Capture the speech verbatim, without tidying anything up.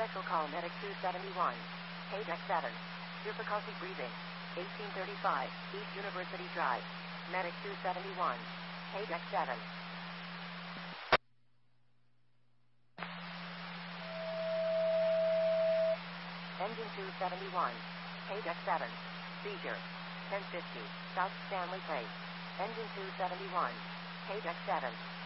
Special call Medic two seventy-one. Hey Deck seven. Difficulty breathing. eighteen thirty-five, East University Drive. Medic two seventy-one. Hey Deck seven. Engine two seventy-one. Hey Deck seven. Seizure. ten fifty, South Stanley Place. Engine two seventy-one. Hey Deck seven.